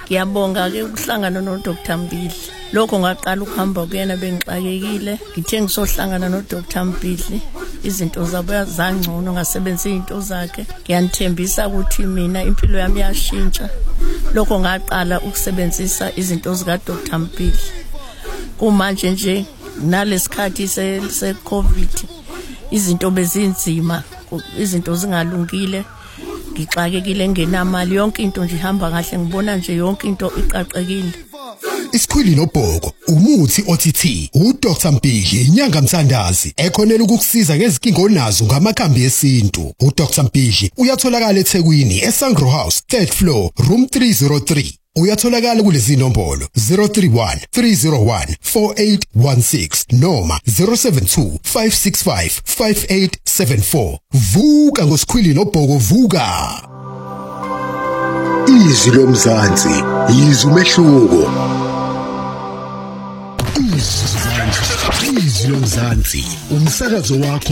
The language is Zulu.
Ngiyabonga ke ukuhlangana no Dr Mbili. Lokho ngaqala ukuhamba kuyena bengixakekile. Ngithe ngisohlangana no Dr Mbili, izinto zabo zangcono ngasebenzisa izinto zakhe. Ngiyanithembisa ukuthi mina impilo yami yashintsha. Lokho ngaqala ukusebenzisa izinto zika Dr Mbili. Kumanje nje nalesikhathi se COVID izinto bezinzima, izinto zingalungile. Ngixakekile ngenamali, yonke into nje ihamba kahle, ngibona nje yonke into iqaqekile. Isikhwili nobhoko umuthi OTT uDr Mbili inyanga mthandazi ekhonela ukukusiza ngezinkingo onazo ngamakhambi esintu. uDr Mbili uyatholakala eThekwini eSangro House 3rd floor room 303. Uyatholakala kulezi nombolo 031 301 4816 noma 072 565 5874. Vuka ngosikhwili nobhoko, vuka. Izwi lomzansi, izwi umehluko. Izwi lomzansi, umsakazo wakho.